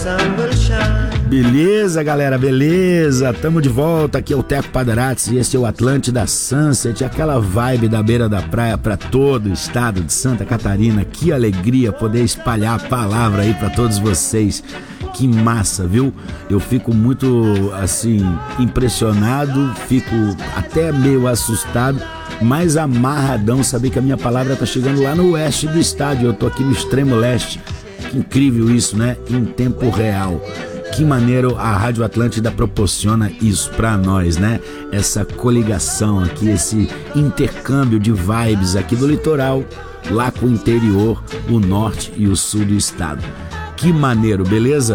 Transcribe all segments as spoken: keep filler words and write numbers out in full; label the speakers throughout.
Speaker 1: Beleza, galera, beleza? Tamo de volta, aqui é o Teco Padarats e esse é o Atlântida Sunset, aquela vibe da beira da praia pra todo o estado de Santa Catarina. Que alegria poder espalhar a palavra aí pra todos vocês. Que massa, viu? Eu fico muito, assim, impressionado, fico até meio assustado, mas amarradão saber que a minha palavra tá chegando lá no oeste do estádio. Eu tô aqui no extremo leste. Que incrível isso, né? Em tempo real. Que maneiro a Rádio Atlântida proporciona isso pra nós, né? Essa coligação aqui, esse intercâmbio de vibes aqui do litoral, lá com o interior, o norte e o sul do estado. Que maneiro, beleza?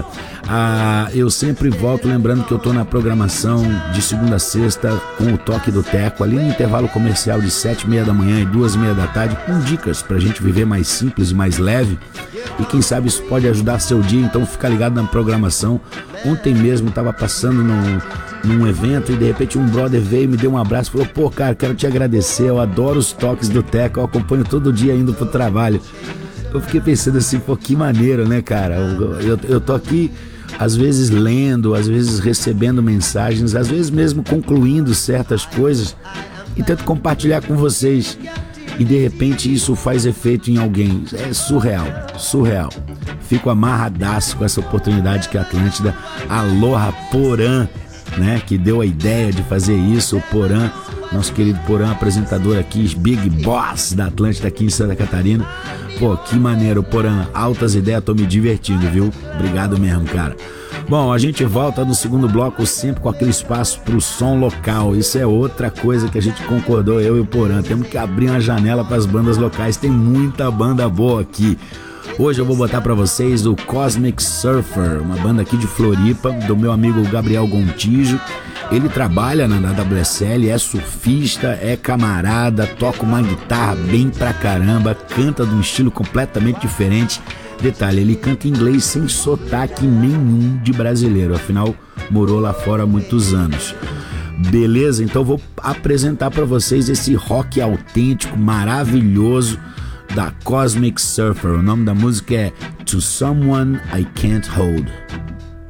Speaker 1: Ah, eu sempre volto lembrando que eu tô na programação de segunda a sexta com o Toque do Teco, ali no intervalo comercial de sete e meia da manhã e duas e meia da tarde, com dicas pra gente viver mais simples e mais leve. E quem sabe isso pode ajudar seu dia, então fica ligado na programação. Ontem mesmo tava passando num, num evento e de repente um brother veio e me deu um abraço e falou: pô, cara, quero te agradecer, eu adoro os toques do Teco, eu acompanho todo dia indo pro trabalho. Eu fiquei pensando assim, pô, que maneiro, né, cara? Eu, eu, eu tô aqui, às vezes lendo, às vezes recebendo mensagens, às vezes mesmo concluindo certas coisas e tento compartilhar com vocês. E de repente isso faz efeito em alguém. É surreal, surreal. Fico amarradaço com essa oportunidade que a Atlântida, Aloha Porã, né, que deu a ideia de fazer isso. O Porã, nosso querido Porã, apresentador aqui, Big Boss da Atlântida aqui em Santa Catarina. Pô, que maneiro, Porã, altas ideias, tô me divertindo, viu? Obrigado mesmo, cara. Bom, a gente volta no segundo bloco sempre com aquele espaço pro som local. Isso é outra coisa que a gente concordou, eu e o Porã. Temos que abrir uma janela para as bandas locais, tem muita banda boa aqui. Hoje eu vou botar pra vocês o Cosmic Surfer, uma banda aqui de Floripa, do meu amigo Gabriel Gontijo. Ele trabalha na W S L, é surfista, é camarada, toca uma guitarra bem pra caramba, canta de um estilo completamente diferente. Detalhe, ele canta em inglês sem sotaque nenhum de brasileiro, afinal morou lá fora há muitos anos. Beleza? Então vou apresentar pra vocês esse rock autêntico, maravilhoso, da Cosmic Surfer. O nome da música é To Someone I Can't Hold.